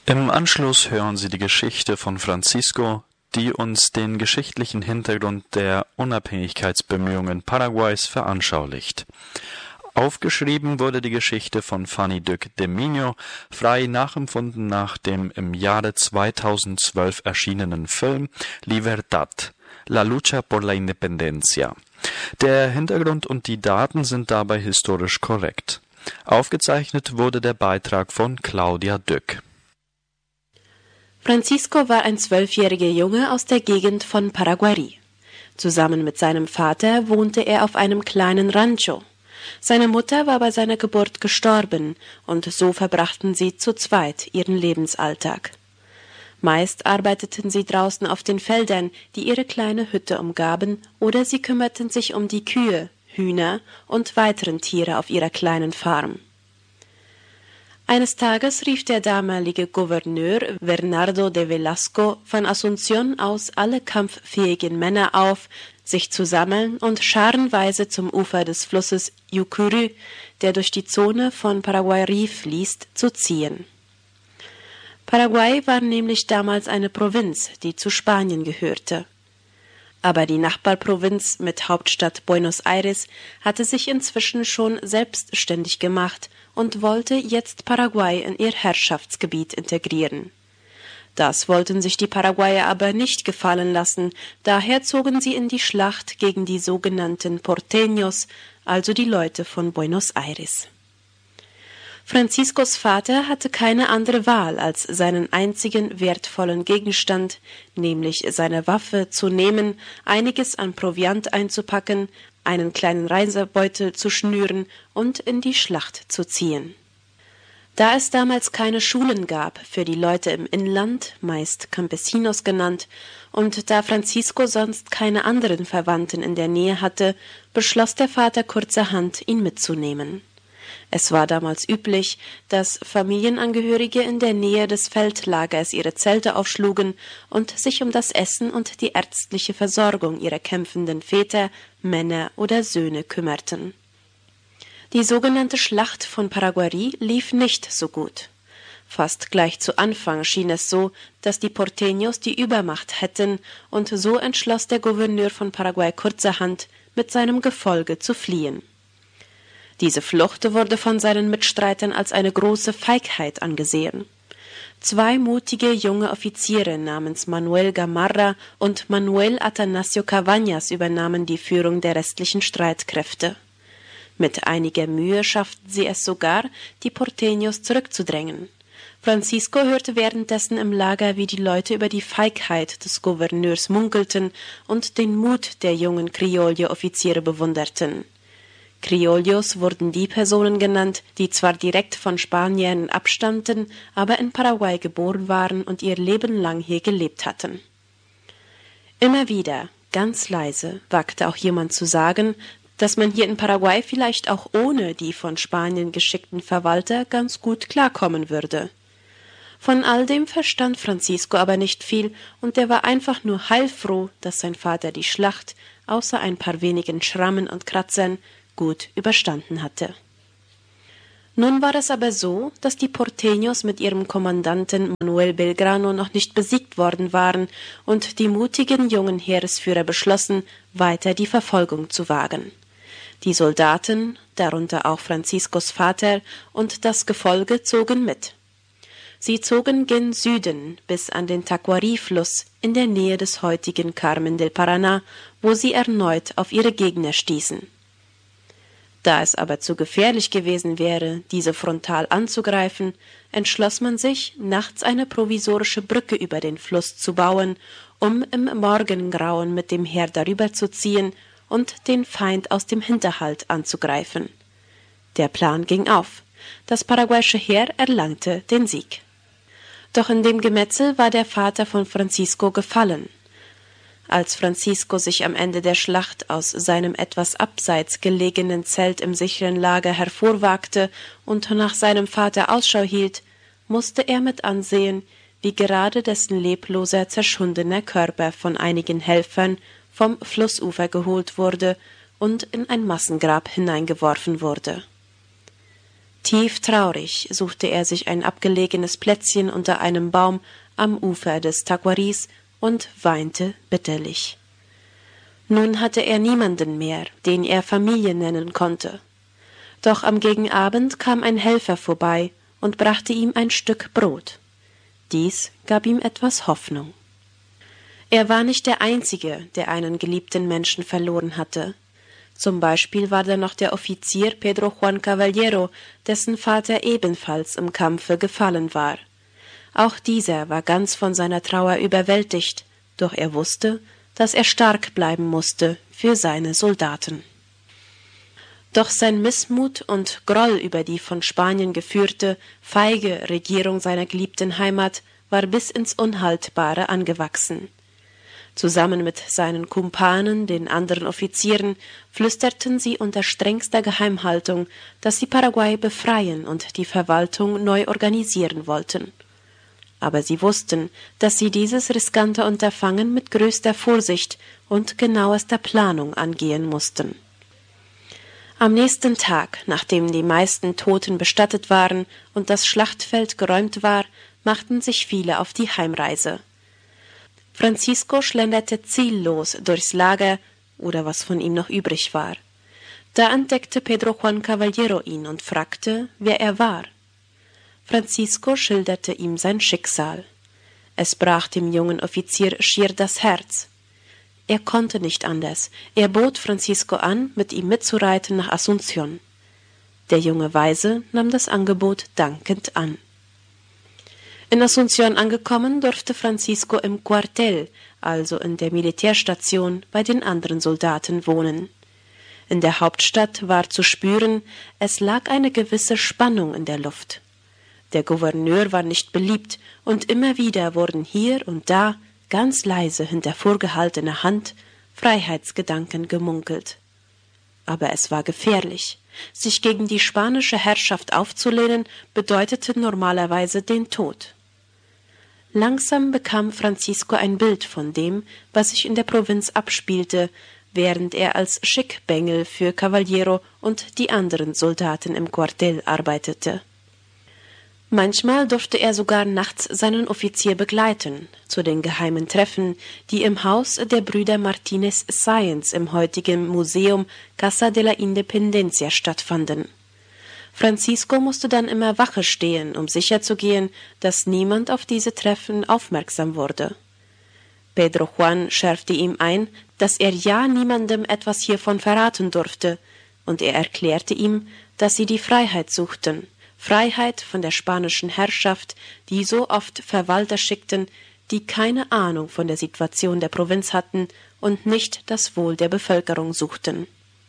Im Anschluss hören Sie die Geschichte von Francisco, die uns den geschichtlichen Hintergrund der Unabhängigkeitsbemühungen Paraguays veranschaulicht. Aufgeschrieben wurde die Geschichte von Fanny Duc de Miño, frei nachempfunden nach dem im Jahre 2012 erschienenen Film Libertad, La lucha por la independencia. Der Hintergrund und die Daten sind dabei historisch korrekt. Aufgezeichnet wurde der Beitrag von Claudia Dück. Francisco war ein 12-jähriger Junge aus der Gegend von Paraguay. Zusammen mit seinem Vater wohnte er auf einem kleinen Rancho. Seine Mutter war bei seiner Geburt gestorben, und so verbrachten sie zu zweit ihren Lebensalltag. Meist arbeiteten sie draußen auf den Feldern, die ihre kleine Hütte umgaben, oder sie kümmerten sich um die Kühe, Hühner und weiteren Tiere auf ihrer kleinen Farm. Eines Tages rief der damalige Gouverneur Bernardo de Velasco von Asunción aus alle kampffähigen Männer auf, sich zu sammeln und scharenweise zum Ufer des Flusses Yucurú, der durch die Zone von Paraguay fließt, zu ziehen. Paraguay war nämlich damals eine Provinz, die zu Spanien gehörte. Aber die Nachbarprovinz mit Hauptstadt Buenos Aires hatte sich inzwischen schon selbstständig gemacht und wollte jetzt Paraguay in ihr Herrschaftsgebiet integrieren. Das wollten sich die Paraguayer aber nicht gefallen lassen, daher zogen sie in die Schlacht gegen die sogenannten Porteños, also die Leute von Buenos Aires. Franciscos Vater hatte keine andere Wahl, als seinen einzigen wertvollen Gegenstand, nämlich seine Waffe, zu nehmen, einiges an Proviant einzupacken, einen kleinen Reisebeutel zu schnüren und in die Schlacht zu ziehen. Da es damals keine Schulen gab für die Leute im Inland, meist Campesinos genannt, und da Francisco sonst keine anderen Verwandten in der Nähe hatte, beschloss der Vater kurzerhand, ihn mitzunehmen. Es war damals üblich, dass Familienangehörige in der Nähe des Feldlagers ihre Zelte aufschlugen und sich um das Essen und die ärztliche Versorgung ihrer kämpfenden Väter, Männer oder Söhne kümmerten. Die sogenannte Schlacht von Paraguay lief nicht so gut. Fast gleich zu Anfang schien es so, dass die Porteños die Übermacht hätten, und so entschloss der Gouverneur von Paraguay kurzerhand, mit seinem Gefolge zu fliehen. Diese Flucht wurde von seinen Mitstreitern als eine große Feigheit angesehen. 2 mutige junge Offiziere namens Manuel Gamarra und Manuel Atanasio Cabañas übernahmen die Führung der restlichen Streitkräfte. Mit einiger Mühe schafften sie es sogar, die Porteños zurückzudrängen. Francisco hörte währenddessen im Lager, wie die Leute über die Feigheit des Gouverneurs munkelten und den Mut der jungen Criollo-Offiziere bewunderten. Criollos wurden die Personen genannt, die zwar direkt von Spaniern abstammten, aber in Paraguay geboren waren und ihr Leben lang hier gelebt hatten. Immer wieder, ganz leise, wagte auch jemand zu sagen, dass man hier in Paraguay vielleicht auch ohne die von Spanien geschickten Verwalter ganz gut klarkommen würde. Von all dem verstand Francisco aber nicht viel, und er war einfach nur heilfroh, dass sein Vater die Schlacht, außer ein paar wenigen Schrammen und Kratzern, gut überstanden hatte. Nun war es aber so, dass die Porteños mit ihrem Kommandanten Manuel Belgrano noch nicht besiegt worden waren und die mutigen jungen Heeresführer beschlossen, weiter die Verfolgung zu wagen. Die Soldaten, darunter auch Franciscos Vater, und das Gefolge zogen mit. Sie zogen gen Süden bis an den Taquari-Fluss in der Nähe des heutigen Carmen del Paraná, wo sie erneut auf ihre Gegner stießen. Da es aber zu gefährlich gewesen wäre, diese frontal anzugreifen, entschloss man sich, nachts eine provisorische Brücke über den Fluss zu bauen, um im Morgengrauen mit dem Heer darüber zu ziehen und den Feind aus dem Hinterhalt anzugreifen. Der Plan ging auf. Das paraguayische Heer erlangte den Sieg. Doch in dem Gemetzel war der Vater von Francisco gefallen. Als Francisco sich am Ende der Schlacht aus seinem etwas abseits gelegenen Zelt im sicheren Lager hervorwagte und nach seinem Vater Ausschau hielt, musste er mit ansehen, wie gerade dessen lebloser, zerschundener Körper von einigen Helfern vom Flussufer geholt wurde und in ein Massengrab hineingeworfen wurde. Tief traurig suchte er sich ein abgelegenes Plätzchen unter einem Baum am Ufer des Taquaris und weinte bitterlich. Nun hatte er niemanden mehr, den er Familie nennen konnte. Doch am Gegenabend kam ein Helfer vorbei und brachte ihm ein Stück Brot. Dies gab ihm etwas Hoffnung. Er war nicht der Einzige, der einen geliebten Menschen verloren hatte. Zum Beispiel war da noch der Offizier Pedro Juan Caballero, dessen Vater ebenfalls im Kampfe gefallen war. Auch dieser war ganz von seiner Trauer überwältigt, doch er wusste, dass er stark bleiben musste für seine Soldaten. Doch sein Missmut und Groll über die von Spanien geführte, feige Regierung seiner geliebten Heimat war bis ins Unhaltbare angewachsen. Zusammen mit seinen Kumpanen, den anderen Offizieren, flüsterten sie unter strengster Geheimhaltung, dass sie Paraguay befreien und die Verwaltung neu organisieren wollten. Aber sie wussten, dass sie dieses riskante Unterfangen mit größter Vorsicht und genauester Planung angehen mussten. Am nächsten Tag, nachdem die meisten Toten bestattet waren und das Schlachtfeld geräumt war, machten sich viele auf die Heimreise. Francisco schlenderte ziellos durchs Lager oder was von ihm noch übrig war. Da entdeckte Pedro Juan Caballero ihn und fragte, wer er war. Francisco schilderte ihm sein Schicksal. Es brach dem jungen Offizier schier das Herz. Er konnte nicht anders. Er bot Francisco an, mit ihm mitzureiten nach Asunción. Der junge Weise nahm das Angebot dankend an. In Asunción angekommen, durfte Francisco im Cuartel, also in der Militärstation, bei den anderen Soldaten wohnen. In der Hauptstadt war zu spüren, es lag eine gewisse Spannung in der Luft. Der Gouverneur war nicht beliebt, und immer wieder wurden hier und da, ganz leise hinter vorgehaltener Hand, Freiheitsgedanken gemunkelt. Aber es war gefährlich. Sich gegen die spanische Herrschaft aufzulehnen, bedeutete normalerweise den Tod. Langsam bekam Francisco ein Bild von dem, was sich in der Provinz abspielte, während er als Schickbengel für Caballero und die anderen Soldaten im Quartell arbeitete. Manchmal durfte er sogar nachts seinen Offizier begleiten, zu den geheimen Treffen, die im Haus der Brüder Martínez Sáenz im heutigen Museum Casa de la Independencia stattfanden. Francisco musste dann immer Wache stehen, um sicherzugehen, dass niemand auf diese Treffen aufmerksam wurde. Pedro Juan schärfte ihm ein, dass er ja niemandem etwas hiervon verraten durfte, und er erklärte ihm, dass sie die Freiheit suchten, Freiheit von der spanischen Herrschaft, die so oft Verwalter schickten, die keine Ahnung von der Situation der Provinz hatten und nicht das Wohl der Bevölkerung suchten.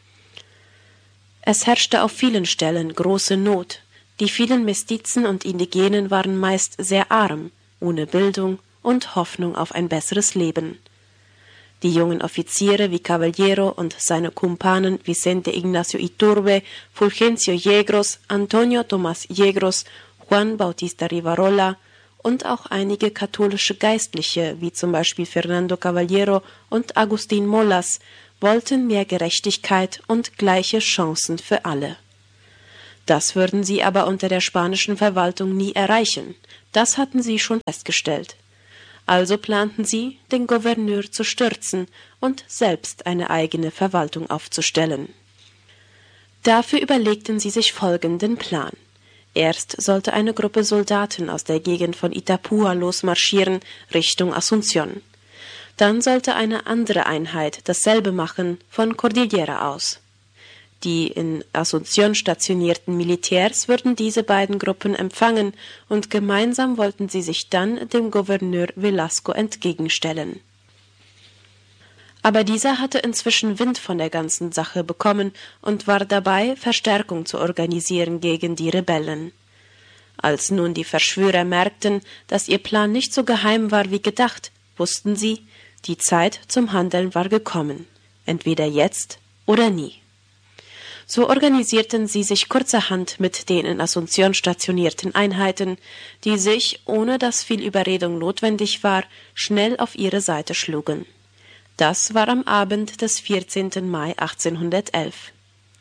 Es herrschte auf vielen Stellen große Not. Die vielen Mestizen und Indigenen waren meist sehr arm, ohne Bildung und Hoffnung auf ein besseres Leben. Die jungen Offiziere wie Caballero und seine Kumpanen Vicente Ignacio Iturbe, Fulgencio Yegros, Antonio Tomás Yegros, Juan Bautista Rivarola und auch einige katholische Geistliche wie zum Beispiel Fernando Caballero und Agustín Molas wollten mehr Gerechtigkeit und gleiche Chancen für alle. Das würden sie aber unter der spanischen Verwaltung nie erreichen. Das hatten sie schon festgestellt. Also planten sie, den Gouverneur zu stürzen und selbst eine eigene Verwaltung aufzustellen. Dafür überlegten sie sich folgenden Plan. Erst sollte eine Gruppe Soldaten aus der Gegend von Itapúa losmarschieren Richtung Asunción. Dann sollte eine andere Einheit dasselbe machen von Cordillera aus. Die in Asunción stationierten Militärs würden diese beiden Gruppen empfangen und gemeinsam wollten sie sich dann dem Gouverneur Velasco entgegenstellen. Aber dieser hatte inzwischen Wind von der ganzen Sache bekommen und war dabei, Verstärkung zu organisieren gegen die Rebellen. Als nun die Verschwörer merkten, dass ihr Plan nicht so geheim war wie gedacht, wussten sie, die Zeit zum Handeln war gekommen, entweder jetzt oder nie. So organisierten sie sich kurzerhand mit den in Asunción stationierten Einheiten, die sich, ohne dass viel Überredung notwendig war, schnell auf ihre Seite schlugen. Das war am Abend des 14. Mai 1811.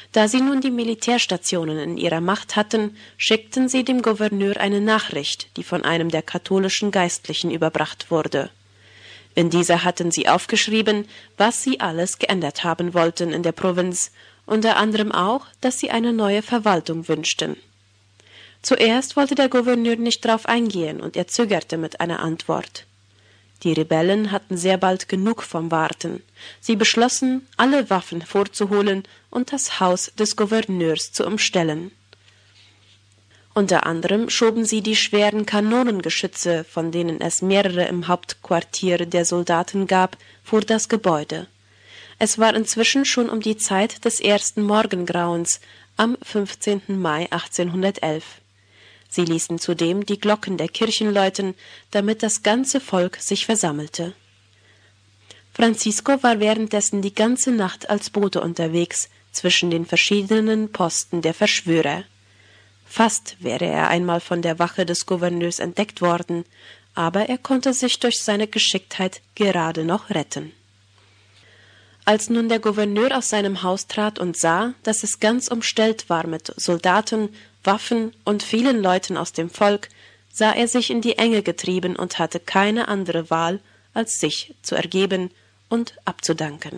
Da sie nun die Militärstationen in ihrer Macht hatten, schickten sie dem Gouverneur eine Nachricht, die von einem der katholischen Geistlichen überbracht wurde. In dieser hatten sie aufgeschrieben, was sie alles geändert haben wollten in der Provinz, unter anderem auch, dass sie eine neue Verwaltung wünschten. Zuerst wollte der Gouverneur nicht darauf eingehen und er zögerte mit einer Antwort. Die Rebellen hatten sehr bald genug vom Warten. Sie beschlossen, alle Waffen vorzuholen und das Haus des Gouverneurs zu umstellen. Unter anderem schoben sie die schweren Kanonengeschütze, von denen es mehrere im Hauptquartier der Soldaten gab, vor das Gebäude. Es war inzwischen schon um die Zeit des ersten Morgengrauens am 15. Mai 1811. Sie ließen zudem die Glocken der Kirchen läuten, damit das ganze Volk sich versammelte. Francisco war währenddessen die ganze Nacht als Bote unterwegs zwischen den verschiedenen Posten der Verschwörer. Fast wäre er einmal von der Wache des Gouverneurs entdeckt worden, aber er konnte sich durch seine Geschicktheit gerade noch retten. Als nun der Gouverneur aus seinem Haus trat und sah, dass es ganz umstellt war mit Soldaten, Waffen und vielen Leuten aus dem Volk, sah er sich in die Enge getrieben und hatte keine andere Wahl, als sich zu ergeben und abzudanken.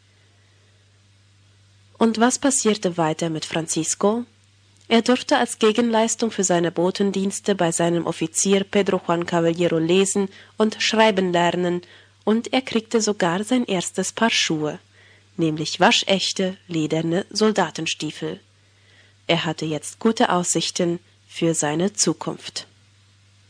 Und was passierte weiter mit Francisco? Er durfte als Gegenleistung für seine Botendienste bei seinem Offizier Pedro Juan Caballero lesen und schreiben lernen, und er kriegte sogar sein erstes Paar Schuhe, nämlich waschechte, lederne Soldatenstiefel. Er hatte jetzt gute Aussichten für seine Zukunft.